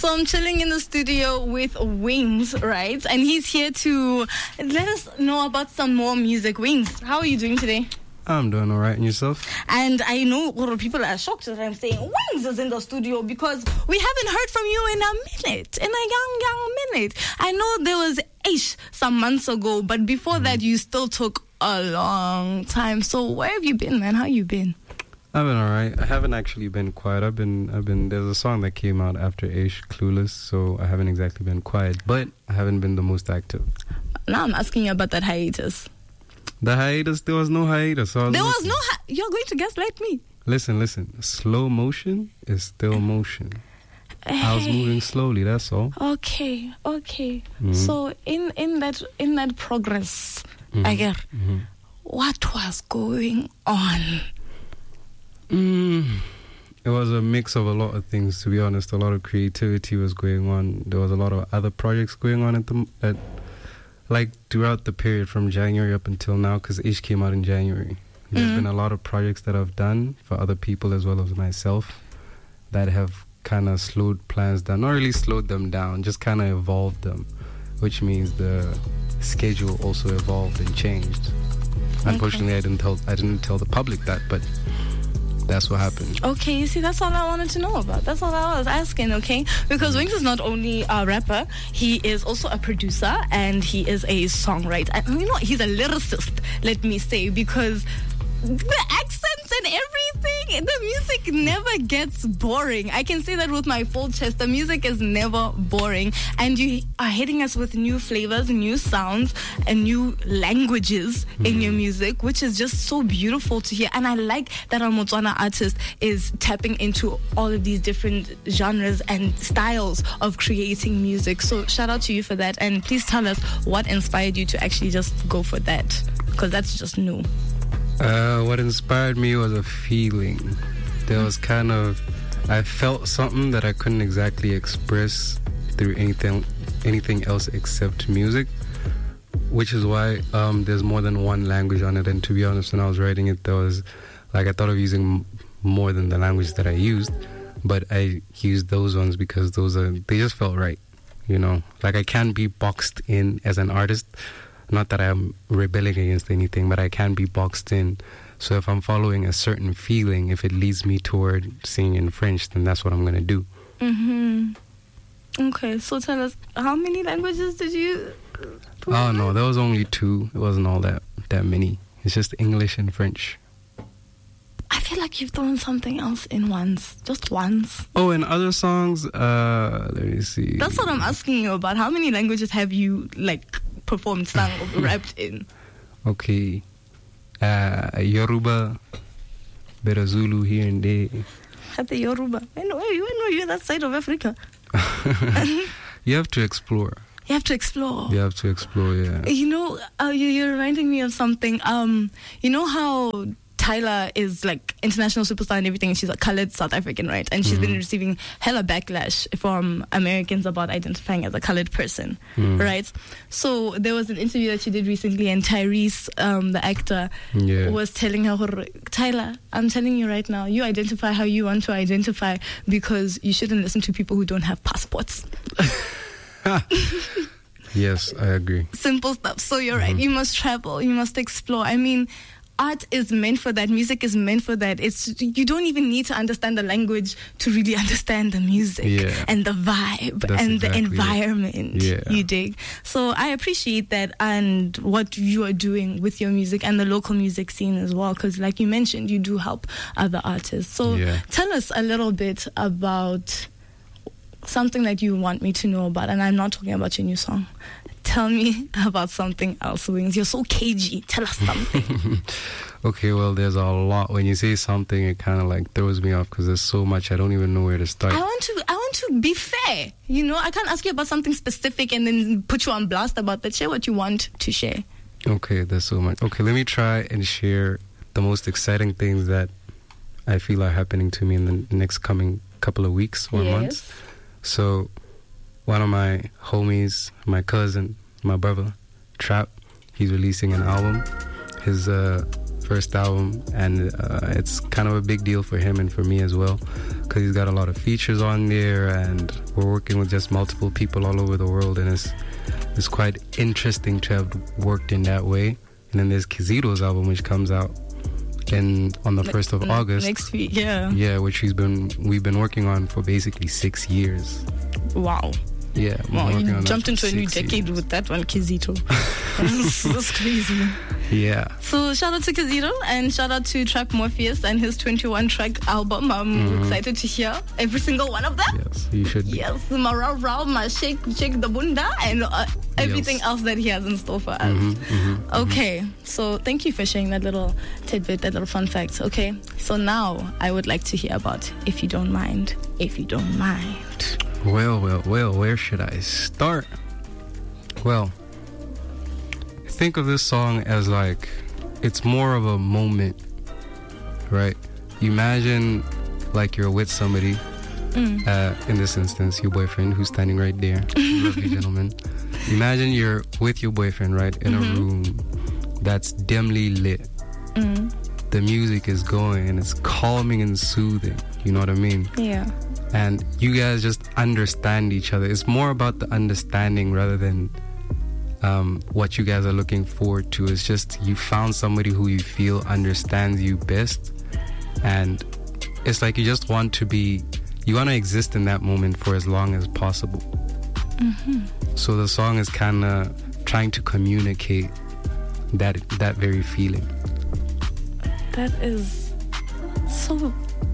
So I'm chilling in the studio with Wings, right? And he's here to let us know about some more music. Wings, how are you doing today? I'm doing all right. And yourself? And I know a lot of people are shocked that I'm saying Wings is in the studio because we haven't heard from you in a minute, in a young minute. I know there was Ish some months ago, but before that you still took a long time. So where have you been, man? How you been? I've been all right. I haven't actually been quiet. I've been. There's a song that came out after Ish, Clueless, so I haven't exactly been quiet, but I haven't been the most active. Now I'm asking you about that hiatus. The hiatus, there was no hiatus. There was no you're going to gaslight me. Listen. Slow motion is still motion. I was moving slowly, that's all. Okay. Mm-hmm. So in that progress, I get what was going on? It was a mix of a lot of things, to be honest. A lot of creativity was going on. There was a lot of other projects going on throughout the period from January up until now, because Ish came out in January. There's been a lot of projects that I've done for other people as well as myself that have kind of slowed plans down. Not really slowed them down, just kind of evolved them, which means the schedule also evolved and changed. Okay. Unfortunately, I didn't tell the public that, but that's what happened. Okay, you see, that's all I wanted to know about. That's all I was asking, okay? Because Wings is not only a rapper, he is also a producer and he is a songwriter. And you know, he's a lyricist, let me say, because the accents and everything, the music never gets boring. I can say that with my full chest. The music is never boring. And you are hitting us with new flavors, new sounds, and new languages in your music, which is just so beautiful to hear. And I like that our Motswana artist is tapping into all of these different genres and styles of creating music. So shout out to you for that. And please tell us what inspired you to actually just go for that, because that's just new. What inspired me was a feeling. There was I felt something that I couldn't exactly express through anything else except music, which is why there's more than one language on it. And to be honest, when I was writing it, there was I thought of using more than the language that I used, but I used those ones because they just felt right, you know. I can't be boxed in as an artist. Not that I'm rebelling against anything, but I can be boxed in. So if I'm following a certain feeling, if it leads me toward singing in French, then that's what I'm going to do. Okay, so tell us, how many languages did you... Oh, no, there was only 2. It wasn't all that many. It's just English and French. I feel like you've thrown something else in once. Just once. Oh, and other songs? Let me see. That's what I'm asking you about. How many languages have you, performed, sung, or rapped in? Okay. Yoruba, bit of Zulu here and there. The Yoruba. When were you that side of Africa? You have to explore. You have to explore. You have to explore, yeah. You know, you're reminding me of something. You know how Tyla is international superstar and everything, and she's a colored South African, right? And she's been receiving hella backlash from Americans about identifying as a colored person, right? So there was an interview that she did recently, and Tyrese, the actor, was telling her, Tyla, I'm telling you right now, you identify how you want to identify, because you shouldn't listen to people who don't have passports. Yes, I agree. Simple stuff. So you're right. You must travel. You must explore. I mean, art is meant for that. Music is meant for that. You don't even need to understand the language to really understand the music and the vibe. That's and exactly the environment. You dig? So I appreciate that and what you are doing with your music and the local music scene as well, because like you mentioned, you do help other artists. So tell us a little bit about something that you want me to know about, and I'm not talking about your new song. Tell me about something else, Wings. You're so cagey. Tell us something. Okay, well, there's a lot. When you say something, it kind of throws me off because there's so much I don't even know where to start. I want to be fair. You know, I can't ask you about something specific and then put you on blast about that. Share what you want to share. Okay, there's so much. Okay, let me try and share the most exciting things that I feel are happening to me in the next coming couple of weeks or months. So one of my homies, my cousin, my brother, Trap, he's releasing an album. His first album, and it's kind of a big deal for him and for me as well, because he's got a lot of features on there, and we're working with just multiple people all over the world, and it's quite interesting to have worked in that way. And then there's Kizito's album, which comes out on the 1st of August next week. Yeah, which we've been working on for basically 6 years. Wow. Yeah. Wow, you jumped into a new decade with that one, Kizito. That's crazy. Yeah. So shout out to Kizito and shout out to Track Morpheus and his 21-track album. I'm excited to hear every single one of them. Yes, you should. Yes, my Rao, my shake the bunda, and everything else that he has in store for us. Okay, so thank you for sharing that little tidbit, that little fun fact. Okay, so now I would like to hear about If You Don't Mind. If You Don't Mind. Well, where should I start? Well, think of this song as like, it's more of a moment, right? Imagine like you're with somebody, in this instance, your boyfriend, who's standing right there, lovely gentleman. Imagine you're with your boyfriend, right, in a room that's dimly lit. The music is going and it's calming and soothing, you know what I mean? Yeah. And you guys just understand each other. It's more about the understanding rather than what you guys are looking forward to. It's just you found somebody who you feel understands you best, and it's like you just want to exist in that moment for as long as possible. So the song is kind of trying to communicate that very feeling. That is so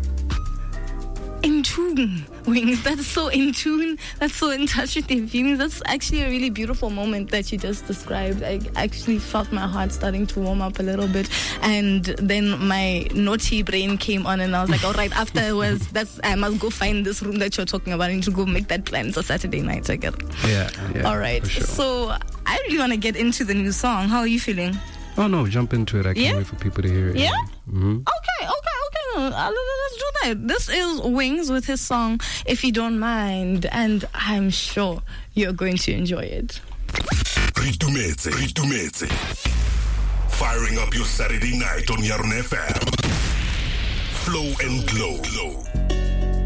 in tune, Wings. That's so in tune. That's so in touch with their feelings. That's actually a really beautiful moment that you just described. I actually felt my heart starting to warm up a little bit, and then my naughty brain came on, and I was like, all right, afterwards, I must go find this room that you're talking about. I need to go make that plan for Saturday night. I get it. Yeah. All right. For sure. So I really want to get into the new song. How are you feeling? Oh no, jump into it. I can't wait for people to hear it. Yeah? Okay. Let's do that. This is Wings with his song If You Don't Mind, and I'm sure you're going to enjoy it. Ritumetse. Firing up your Saturday night on Yarn FM. Flow and glow.